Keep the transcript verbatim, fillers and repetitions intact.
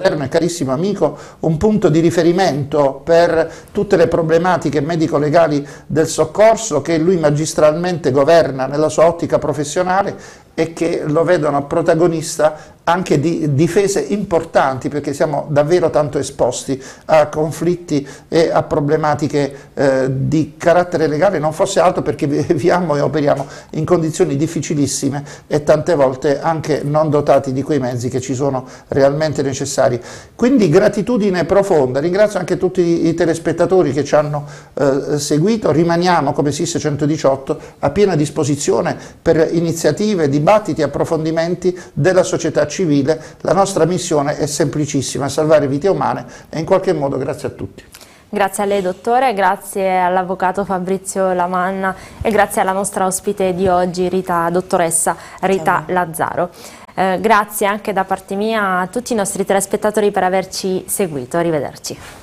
fraterno e carissimo amico, un punto di riferimento per tutte le problematiche medico-legali del soccorso che lui magistralmente governa nella sua ottica professionale e che lo vedono protagonista anche di difese importanti, perché siamo davvero tanto esposti a conflitti e a problematiche eh, di carattere legale, non fosse altro perché viviamo e operiamo in condizioni difficilissime e tante volte anche non dotati di quei mezzi che ci sono realmente necessari. Quindi gratitudine profonda, ringrazio anche tutti i telespettatori che ci hanno eh, seguito, rimaniamo come SIS centodiciotto a piena disposizione per iniziative, dibattiti, approfondimenti della società civile. La nostra missione è semplicissima: salvare vite umane, e in qualche modo grazie a tutti. Grazie a lei dottore, grazie all'avvocato Fabrizio Lamanna e grazie alla nostra ospite di oggi, Rita, dottoressa Rita Lazzaro. Eh, grazie anche da parte mia a tutti i nostri telespettatori per averci seguito, arrivederci.